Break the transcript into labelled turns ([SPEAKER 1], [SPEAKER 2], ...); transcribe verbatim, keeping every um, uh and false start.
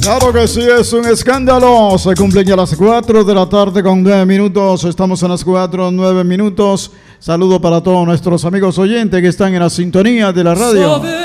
[SPEAKER 1] Claro que sí, es un escándalo. Se cumplen ya las cuatro de la tarde con nueve minutos. Estamos en las cuatro, nueve minutos. Saludo para todos nuestros amigos oyentes que están en la sintonía de la radio.